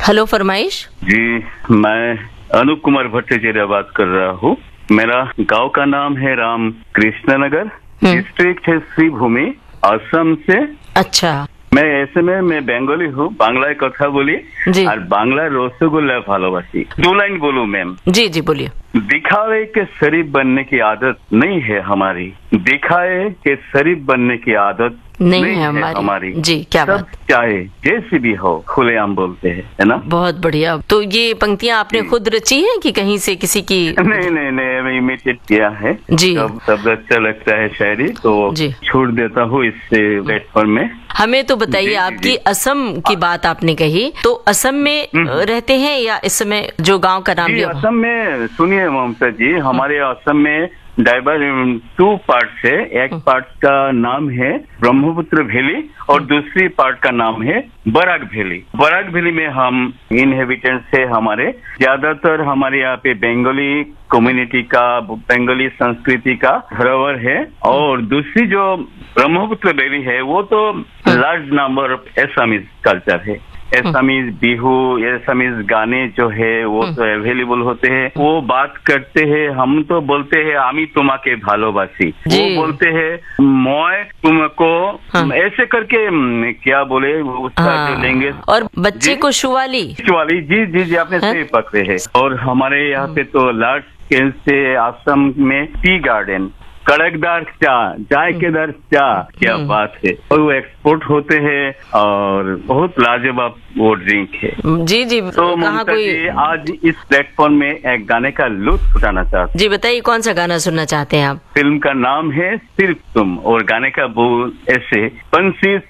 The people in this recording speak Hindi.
हेलो, फरमाइश। जी, मैं अनूप कुमार भट्टाचार्य बात कर रहा हूँ। मेरा गांव का नाम है राम कृष्ण नगर, डिस्ट्रिक्ट है श्रीभूमि, असम से। अच्छा। मैं ऐसे में मैं बंगाली हूँ, बांग्ला कथा बोली और बांग्ला रसगुल्ला भालोबासी। 2 लाइन बोलूं मैम? जी जी, बोलिए। दिखावे के शरीफ बनने की आदत नहीं है हमारी, दिखाए के शरीफ बनने की आदत नहीं है हमारी। जी, क्या बात। चाहे जैसी भी हो खुलेआम बोलते हैं, है ना। बहुत बढ़िया। तो ये पंक्तियां आपने खुद रची हैं कि कहीं से किसी की? नहीं, मैं इमिटेट किया है जी। सब अच्छा लगता है शायरी तो छोड़ देता हूँ इस प्लेटफॉर्म में। हमें तो बताइए, आपकी असम की बात आपने कही, तो असम में रहते हैं या इस समय जो गांव का नाम लिया? असम में सुनिए ममता जी, हमारे असम में डाइवर 2 पार्ट है। एक पार्ट का नाम है ब्रह्मपुत्र वैली और दूसरी पार्ट का नाम है बराक वैली। बराक वैली में हम इनहेबिटेंट्स है हमारे, ज्यादातर हमारे यहाँ पे बंगाली कम्युनिटी का, बंगाली संस्कृति का धरोहर है। और दूसरी जो ब्रह्मपुत्र वैली है वो तो large number of Assamese culture है। एसामीज बिहू, एसामीज गाने जो है वो तो अवेलेबल होते हैं, वो बात करते हैं। हम तो बोलते हैं आमी तुम्हाके भालोबासी, वो बोलते हैं मैं तुमको, ऐसे करके क्या बोले उसका जो लैंग्वेज। और बच्चे को शुवाली। जी, आपने सही पकड़े हैं। और हमारे यहाँ पे तो लार्ज स्केल से असम में टी गार्डन, कड़कदार चाय, जायकेदार चाय, क्या बात है। और वो एक्सपोर्ट होते हैं और बहुत लाजवाब वो ड्रिंक है। जी जी। तो ममता जी, आज इस प्लेटफॉर्म में एक गाने का लुत्फ उठाना चाहते। जी बताइए, कौन सा गाना सुनना चाहते हैं आप? फिल्म का नाम है सिर्फ तुम और गाने का बोल ऐसे, बंसी